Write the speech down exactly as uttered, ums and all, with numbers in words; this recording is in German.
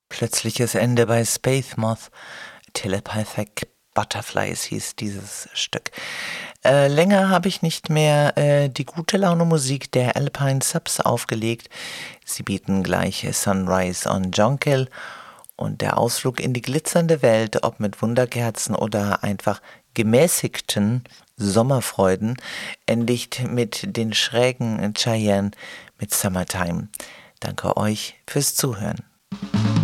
Plötzliches Ende bei Space Moth. Telepathic Butterflies hieß dieses Stück. Äh, länger habe ich nicht mehr äh, die gute Laune Musik der Alpine Subs aufgelegt. Sie bieten gleich Sunrise on Jonquil und der Ausflug in die glitzernde Welt, ob mit Wunderkerzen oder einfach gemäßigten Sommerfreuden, endigt mit den schrägen Cheyenne mit Summertime. Danke euch fürs Zuhören.